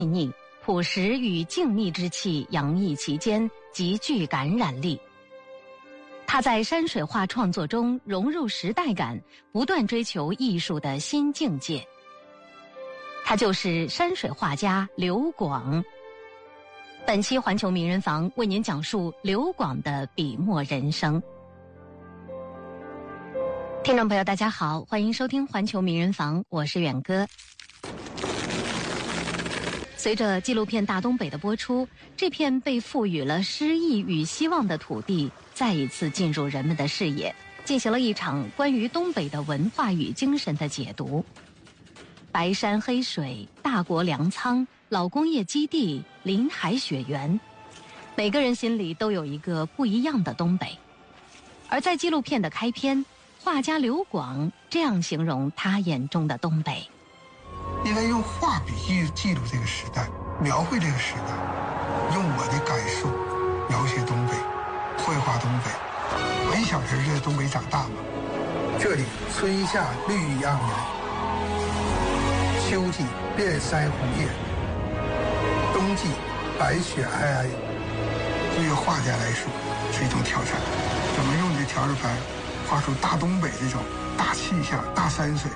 腻，朴实与静谧之气洋溢其间，极具感染力。他在山水画创作中融入时代感，不断追求艺术的新境界。他就是山水画家刘广。本期环球名人房为您讲述刘广的笔墨人生。听众朋友大家好，欢迎收听环球名人房，我是远哥。随着纪录片《大东北》的播出，这片被赋予了诗意与希望的土地再一次进入人们的视野，进行了一场关于东北的文化与精神的解读。白山黑水，大国粮仓，老工业基地，林海雪原，每个人心里都有一个不一样的东北。而在纪录片的开篇，画家刘广这样形容他眼中的东北： 应该用画笔记录这个时代，描绘这个时代，用我的感受描写东北，绘画东北。我小时候在东北长大嘛，这里春夏绿意盎然，秋季遍山红叶，冬季白雪皑皑。对于画家来说是一种挑战，怎么用这调色盘画出大东北这种大气象、大山水。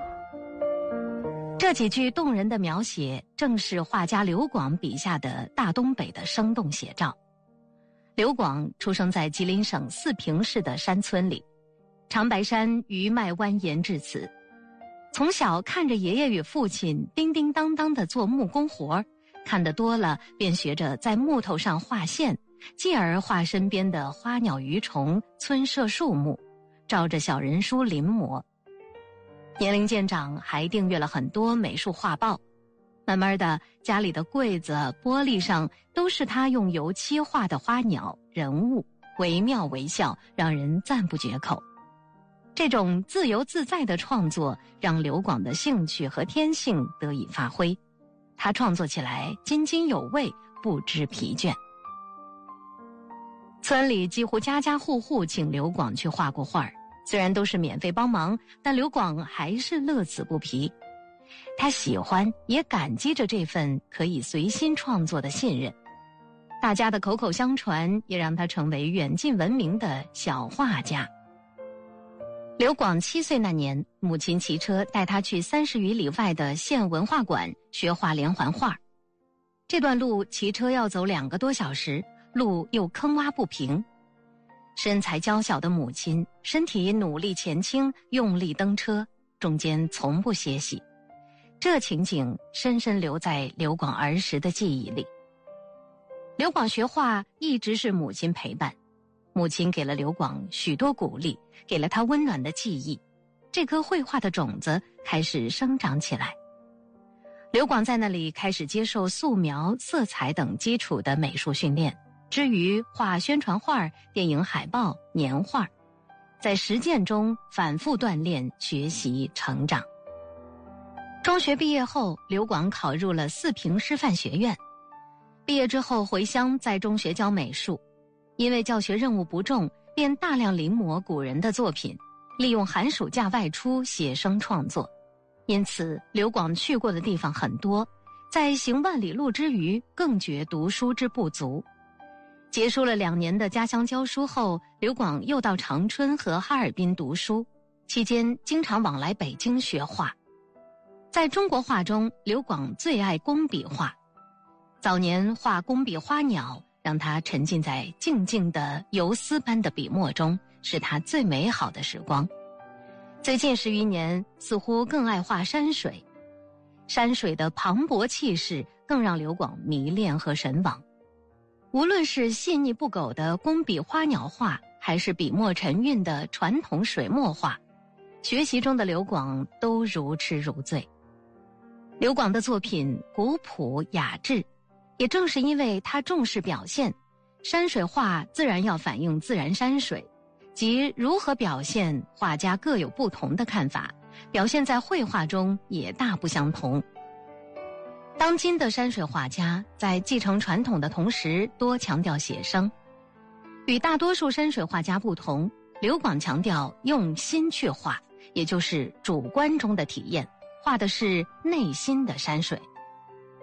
这几句动人的描写，正是画家刘广笔下的大东北的生动写照。刘广出生在吉林省四平市的山村里，长白山余脉蜿蜒至此。从小看着爷爷与父亲叮叮当当地做木工活，看得多了，便学着在木头上画线，继而画身边的花鸟鱼虫、村舍树木，照着小人书临摹。年龄渐长，还订阅了很多美术画报。慢慢的，家里的柜子、玻璃上都是他用油漆画的花鸟、人物，惟妙惟肖，让人赞不绝口。这种自由自在的创作，让刘广的兴趣和天性得以发挥。他创作起来津津有味，不知疲倦。村里几乎家家户户请刘广去画过画，虽然都是免费帮忙，但刘广还是乐此不疲。他喜欢也感激着这份可以随心创作的信任。大家的口口相传也让他成为远近闻名的小画家。刘广7岁那年，母亲骑车带他去30余里外的县文化馆学画连环画。这段路骑车要走2个多小时，路又坑洼不平。身材娇小的母亲，身体努力前倾，用力蹬车，中间从不歇息。这情景深深留在刘广儿时的记忆里。刘广学画一直是母亲陪伴，母亲给了刘广许多鼓励，给了他温暖的记忆，这颗绘画的种子开始生长起来。刘广在那里开始接受素描、色彩等基础的美术训练，至于画宣传画、电影海报、年画，在实践中反复锻炼、学习、成长。中学毕业后，刘广考入了四平师范学院。毕业之后回乡在中学教美术，因为教学任务不重，便大量临摹古人的作品，利用寒暑假外出写生创作。因此刘广去过的地方很多，在行万里路之余，更觉读书之不足。结束了2年的家乡教书后，刘广又到长春和哈尔滨读书，期间经常往来北京学画。在中国画中，刘广最爱工笔画。早年画工笔花鸟，让他沉浸在静静的游丝般的笔墨中，是他最美好的时光。最近10余年，似乎更爱画山水。山水的磅礴气势更让刘广迷恋和神往。无论是细腻不苟的工笔花鸟画，还是笔墨沉韵的传统水墨画，学习中的刘广都如痴如醉。刘广的作品古朴雅致，也正是因为他重视表现，山水画自然要反映自然山水，即如何表现，画家各有不同的看法，表现在绘画中也大不相同。当今的山水画家在继承传统的同时，多强调写生。与大多数山水画家不同，刘广强调用心去画，也就是主观中的体验，画的是内心的山水。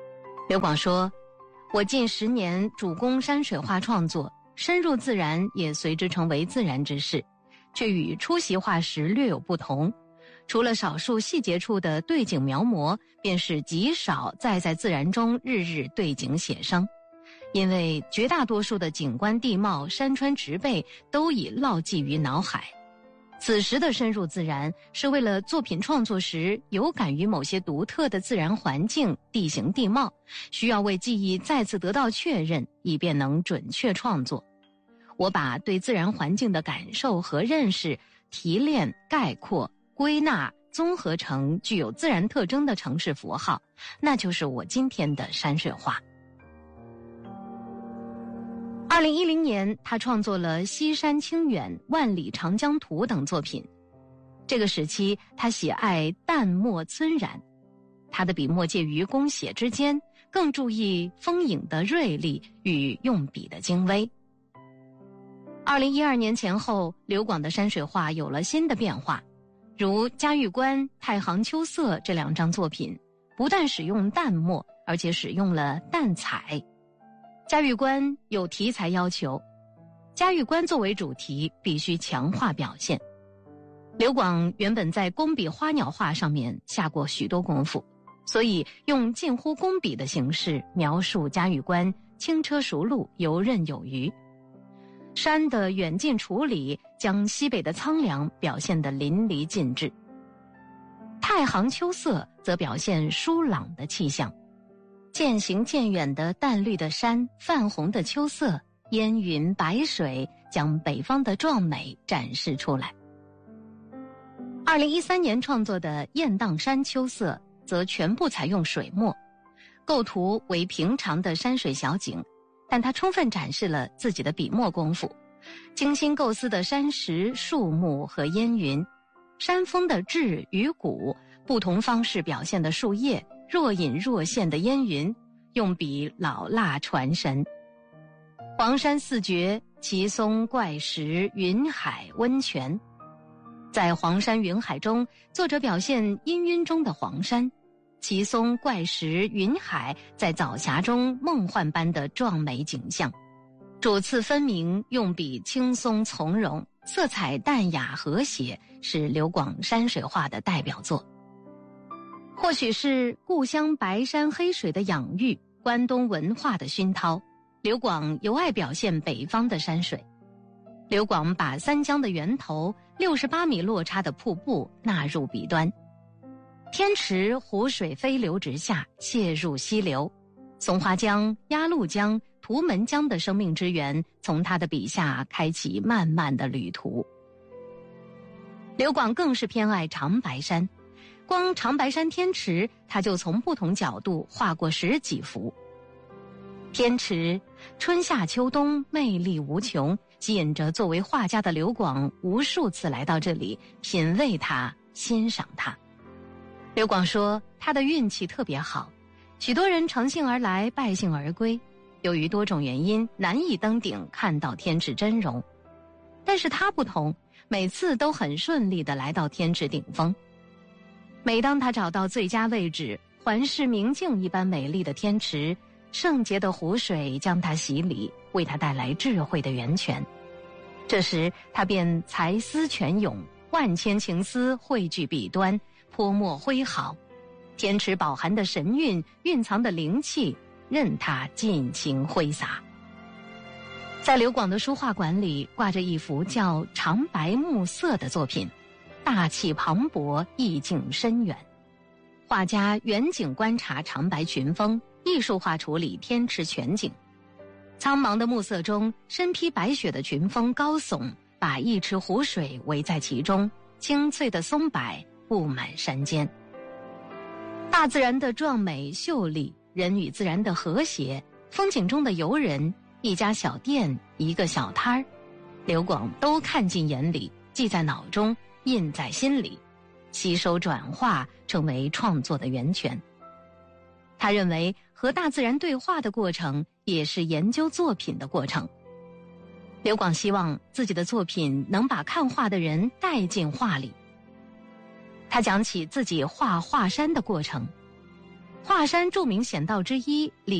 刘广说，我近10年主攻山水画创作，深入自然也随之成为自然之事，却与初习画时略有不同。除了少数细节处的对景描摹，便是极少再在自然中日日对景写生。因为绝大多数的景观地貌、山川植被都已烙记于脑海。此时的深入自然，是为了作品创作时有感于某些独特的自然环境、地形地貌，需要为记忆再次得到确认，以便能准确创作。我把对自然环境的感受和认识提炼、概括、归纳、综合成具有自然特征的城市符号，那就是我今天的山水画。2010年，他创作了《西山清远》《万里长江图》等作品。这个时期，他喜爱淡墨皴染，他的笔墨介于工写之间，更注意风影的锐利与用笔的精微。2012年前后，刘广的山水画有了新的变化，如《嘉峪关》《太行秋色》这2张作品，不但使用淡墨，而且使用了淡彩。嘉峪关有题材要求，嘉峪关作为主题必须强化表现。刘广原本在工笔花鸟画上面下过许多功夫，所以用近乎工笔的形式描述嘉峪关轻车熟路，游刃有余。山的远近处理将西北的苍凉表现得淋漓尽致。太行秋色则表现疏朗的气象，渐行渐远的淡绿的山，泛红的秋色，烟云白水，将北方的壮美展示出来。2013年创作的《雁荡山秋色》则全部采用水墨，构图为平常的山水小景，但他充分展示了自己的笔墨功夫，精心构思的山石、树木和烟云，山峰的质与骨，不同方式表现的树叶，若隐若现的烟云，用笔老辣传神。黄山四绝，奇松怪石，云海温泉。在黄山云海中，作者表现氤氲中的黄山，奇松怪石云海在早霞中梦幻般的壮美景象，主次分明，用笔轻松从容，色彩淡雅和谐，是刘广山水画的代表作。或许是故乡白山黑水的养育，关东文化的熏陶，刘广尤爱表现北方的山水。刘广把三江的源头68米落差的瀑布纳入笔端，天池湖水飞流直下，泻入溪流，松花江、鸭绿江、图门江的生命之源从他的笔下开启漫漫的旅途。刘广更是偏爱长白山，光长白山天池他就从不同角度画过10几幅。天池春夏秋冬魅力无穷，吸引着作为画家的刘广无数次来到这里品味它，欣赏它。刘广说他的运气特别好，许多人乘兴而来，败兴而归，由于多种原因难以登顶看到天池真容。但是他不同，每次都很顺利地来到天池顶峰。每当他找到最佳位置，环视明镜一般美丽的天池，圣洁的湖水将他洗礼，为他带来智慧的源泉。这时他便才思泉涌，万千情思汇聚笔端，泼墨挥毫，天池饱含的神韵，蕴藏的灵气，任他尽情挥洒。在刘广的书画馆里挂着一幅叫《长白暮色》的作品，大气磅礴，意境深远。画家远景观察长白群峰，艺术化处理天池全景。苍茫的暮色中，身披白雪的群峰高耸，把一池湖水围在其中，青翠的松柏布满山间。大自然的壮美秀丽，人与自然的和谐，风景中的游人，一家小店，一个小摊儿，刘广都看进眼里，记在脑中，印在心里，吸收转化，成为创作的源泉。他认为和大自然对话的过程也是研究作品的过程。刘广希望自己的作品能把看画的人带进画里。他讲起自己画华山的过程。 华山著名险道之一